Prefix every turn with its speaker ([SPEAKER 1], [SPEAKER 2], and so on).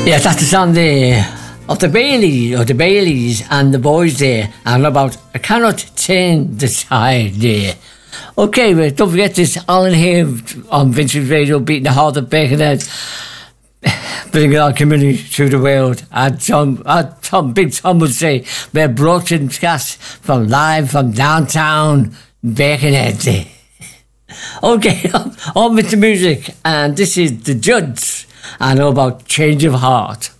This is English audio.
[SPEAKER 1] Yeah, that's the song there of the Baileys and the boys there, and about I cannot change the tide there. Okay, well, don't forget this Alan here on Vincent's Radio, beating the heart of Birkenhead, bringing our community to the world. And Big Tom would say, we're broadcast from live from downtown Birkenhead. Okay, on with the music, and this is The Judds, and all about Change of Heart.